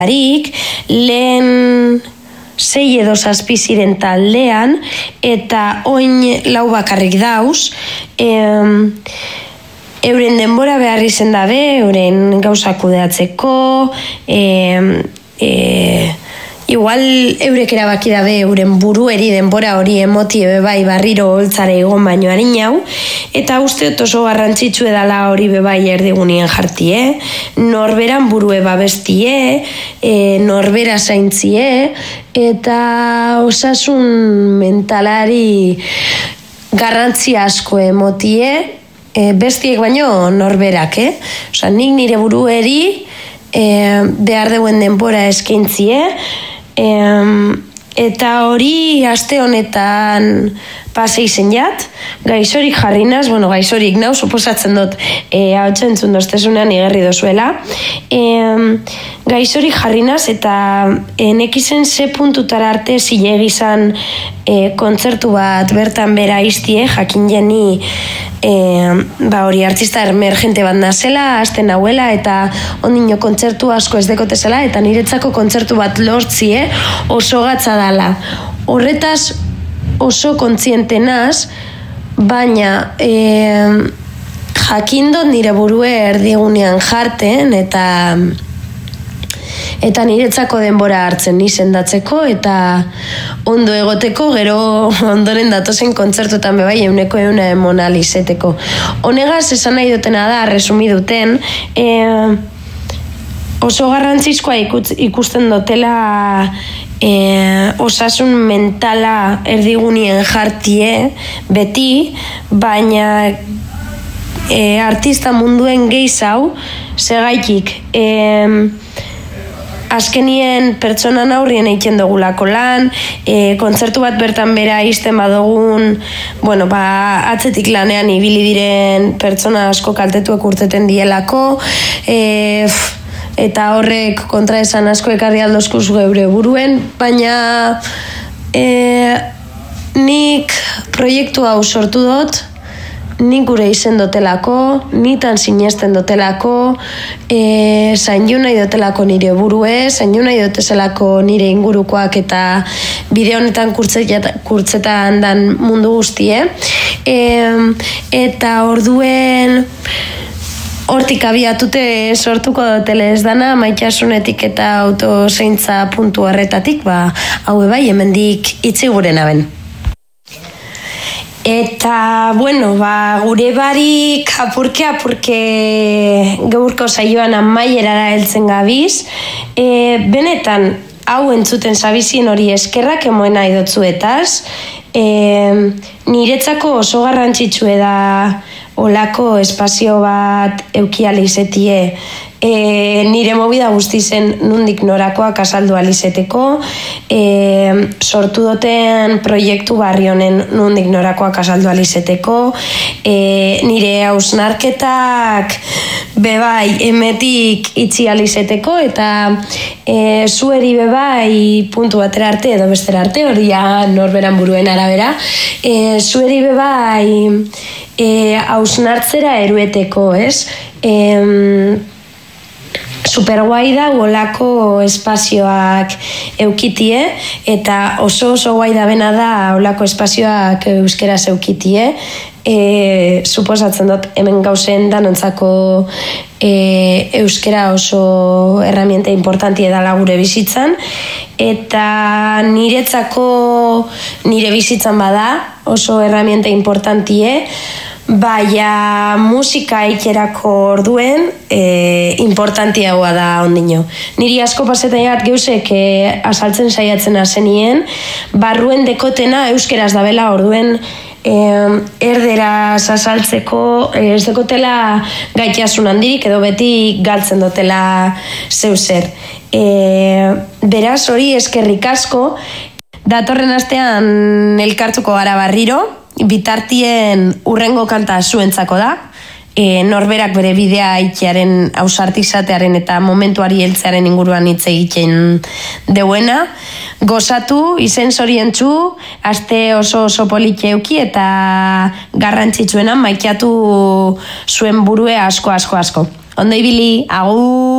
lehen 6 edo 7 ziren taldean, eta oin 4 bakarrik dauz, euren denbora behar izen dabe, euren gauzak kudeatzeko, igual eurek erabaki dabe euren burueri denbora hori emoti bebai barriro holtzare egon baino harinau, eta uste oso garrantzitsu edala hori bebai erdigunien jartie, norberan burue babestie, norbera zaintzie, eta osasun mentalari garrantzi asko emotie, bestiek baino norberak, Osa, nik nire burueri behar deuen denbora eskaintzie, eta hori aste honetan pase izen jat, gaizorik jarri naz, gaizorik nau, suposatzen dut hau txentzun doztesunean igerri dozuela, gaizorik jarri naz, eta nekizen ze puntutara arte zilegizan kontzertu bat bertan bera iztie, jakin jeni hori artista emergente bat nazela, azten nahuela, eta ondino kontzertu asko ez dekotezela, eta niretzako kontzertu bat lortzie oso gatza dala. Horretaz oso kontziente naz, baina jakindot nire burue erdigunean jarten, eta niretzako denbora hartzen izendatzeko, eta ondo egoteko, gero ondoren datozen kontzertuetan bebai euneko emonal izeteko. Honegaz, esan nahi dutena da, resumi duten, oso garrantzizkoa ikusten dutela osasun mentala erdigunien jartie beti, baina artista munduen geizau segaitik azkenien pertsonan aurrien eiken dugulako lan, kontzertu bat bertan bera izten badogun, atzetik lanean ibili diren pertsona asko kaltetuek urteten dielako, eta horrek kontraesan asko ekarri aldozkuz geure buruen, baina nik proiektu hau sortu dut, nik gure izen dotelako, nitan sinesten dotelako, zaindu nahi dotelako nire burue, zaindu nahi dotezelako nire ingurukoak eta bide honetan kurtzetan dan mundu guztie. Eta orduen hortik abiatute sortuko dutele ez dana, maitasunetik eta autozeintza puntu horretatik, hau bai, hemendik itzi gure naben. Eta, gure barik apurke gaurko saioan amaierara heltzen gabiz, benetan hau entzuten zabizien hori eskerrak emoen nahi dotzuetaz, niretzako oso garrantzitsue da olako espazio bat eukial izetie, nire movida guztizen nundik norakoak azaldu alizeteko, sortu duten proiektu barri honen nundik norakoak azaldu alizeteko, nire hausnarketak bebai emetik itzi alizeteko, eta zueri bebai puntu batera arte edo bestera arte, hori norberan buruen arabera, zueri bebai hausnartzera erueteko, ez? Superguai da olako espazioak eukitie, eta oso guai da bena da olako espazioak euskeraz eukitie, suposatzen dut hemen gauzen danontzako euskera oso herramienta importanti edala gure bizitzan, eta niretzako nire bizitzan bada oso herramienta importantie, baina musika ikerako orduen importantiagoa da ondino. Niri asko pasetan jat geusek azaltzen saiatzen azenien, barruen dekotena euskeraz dabela orduen erderaz azaltzeko ez dekotela gaitasun handirik edo beti galtzen dutela zeu zer. Beraz hori eskerrik asko, datorren astean elkartuko gara barriro, bitartien urrengo kanta zuentzako da, norberak bere bidea itxearen ausartizatearen eta momentuari heltzearen inguruan hitz egiten deuena. Gozatu, izen zorientzu, aste oso politxe euki eta garrantzitsuena maikatu zuen burue asko. Ondo ibili, agur!